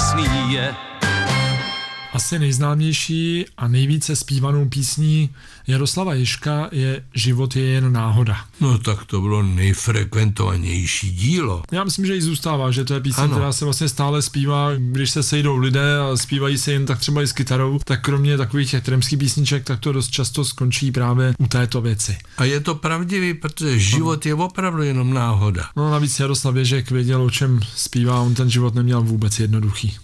krásný je. Asi nejznámější a nejvíce zpívanou písní Jaroslava Ježka je Život je jen náhoda. No tak to bylo nejfrekventovanější dílo. Já myslím, že i zůstává, že to je píseň, která se vlastně stále zpívá, když se sejdou lidé a zpívají se jen tak třeba i s kytarou, tak kromě takových těch trimských písniček, tak to dost často skončí právě u této věci. A je to pravdivý, protože život je opravdu jenom náhoda. No navíc Jaroslav Ježek věděl, o čem zpívá, on ten život neměl vůbec jednoduchý.